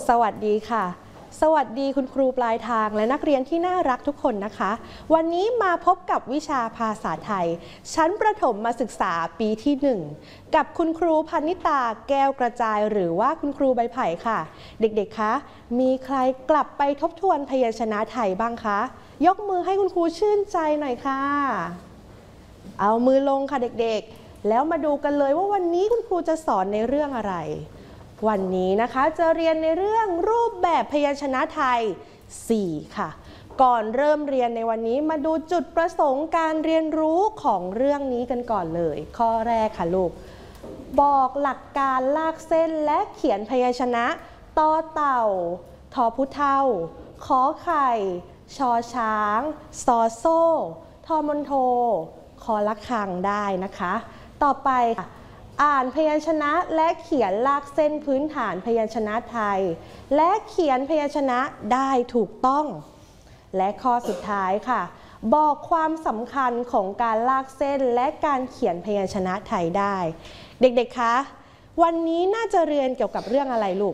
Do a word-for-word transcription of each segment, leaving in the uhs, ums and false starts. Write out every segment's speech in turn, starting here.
สวัสดีค่ะสวัสดีคุณครูปลายทางและนักเรียนที่น่ารักทุกคนนะคะวันนี้มาพบกับวิชาภาษาไทยชั้นประถมมาศึกษาปีที่หนึ่งกับคุณครูพนิตาแก้วกระจายหรือว่าคุณครูใบไผ่ค่ะเด็กๆคะมีใครกลับไปทบทวนพยัญชนะไทยบ้างคะยกมือให้คุณครูชื่นใจหน่อยค่ะเอามือลงค่ะเด็กๆแล้วมาดูกันเลยว่าวันนี้คุณครูจะสอนในเรื่องอะไรวันนี้นะคะจะเรียนในเรื่องรูปแบบพยัญชนะไทยสี่ค่ะก่อนเริ่มเรียนในวันนี้มาดูจุดประสงค์การเรียนรู้ของเรื่องนี้กันก่อนเลยข้อแรกค่ะลูกบอกหลักการลากเส้นและเขียนพยัญชนะตอเต่าทอพุเท่าขอไข่ชอช้างซอโซ่ทอมนโทคอละคังได้นะคะต่อไปค่ะอ่านพยัญชนะและเขียนลากเส้นพื้นฐานพยัญชนะไทยและเขียนพยัญชนะได้ถูกต้องและข้อสุดท้ายค่ะบอกความสำคัญของการลากเส้นและการเขียนพยัญชนะไทยได้เด็กๆคะวันนี้น่าจะเรียนเกี่ยวกับเรื่องอะไรลูก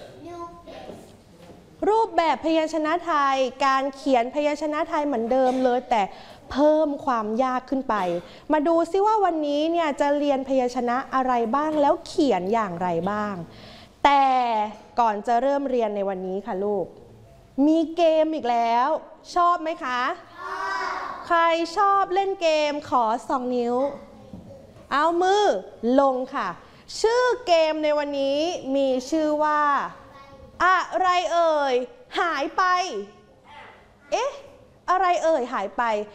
รูปแบบพยัญชนะไทยการเขียนพยัญชนะไทยเหมือนเดิมเลยแต่เพิ่มความยากขึ้นไปมาดูซิว่าวันนี้เนี่ยจะเรียนพยัญชนะอะไรบ้างแล้วเขียนอย่างไรบ้างแต่ก่อนจะเริ่มเรียนในวันนี้ค่ะลูกมีเกมอีกแล้วชอบไหมคะชอบใครชอบเล่นเกมขอสองนิ้วเอามือลงค่ะชื่อเกมในวันนี้มีชื่อว่าอะไรเอ่ยหายไปเอ๊ะอะไรเอ่ยหายไป